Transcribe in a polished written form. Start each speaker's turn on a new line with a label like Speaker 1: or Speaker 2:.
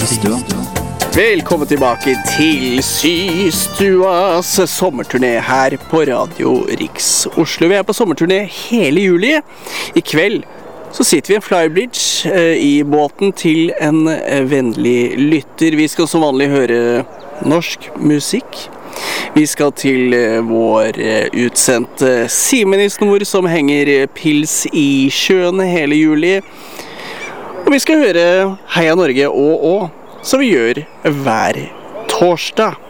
Speaker 1: Systua.
Speaker 2: Velkommen tilbake til Systuas sommerturné her på Radio Riks Oslo. Vi på sommerturné hele juli. I kveld så sitter vi i en flybridge i båten til en vennlig lytter. Vi skal som vanlig høre norsk musikk. Vi skal til vår utsendte Simen i Snor som henger pils i sjøen hele juli. Og vi skal høre Heia Norge og som vi gjør hver torsdag.